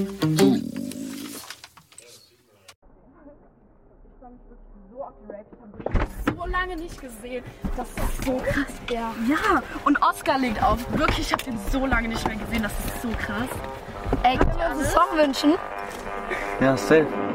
So lange nicht gesehen. Das ist so krass, ja. Ja, und Oscar legt auf. Wirklich, ich habe den so lange nicht mehr gesehen. Das ist so krass. Ey, können wir uns einen Song wünschen? Ja, safe.